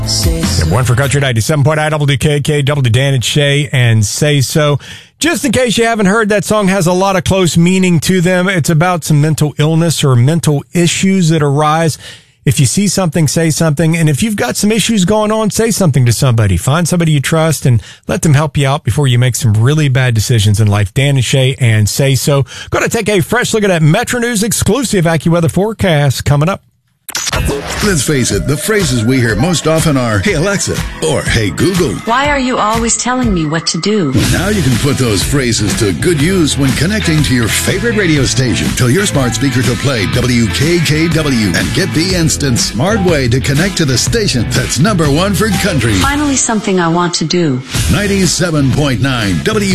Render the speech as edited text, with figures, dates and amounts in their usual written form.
One for Country 97.9 WKK, W Dan and Shay, and Say So. Just in case you haven't heard, that song has a lot of close meaning to them. It's about some mental illness or mental issues that arise. If you see something, say something. And if you've got some issues going on, say something to somebody. Find somebody you trust and let them help you out before you make some really bad decisions in life. Dan and Shay, and Say So. Going to take a fresh look at that Metro News exclusive AccuWeather forecast coming up. Let's face it, the phrases we hear most often are, "Hey Alexa," or "Hey Google." Why are you always telling me what to do? Now you can put those phrases to good use when connecting to your favorite radio station. Tell your smart speaker to play WKKW and get the instant smart way to connect to the station that's #1 for country. Finally something I want to do. 97.9 W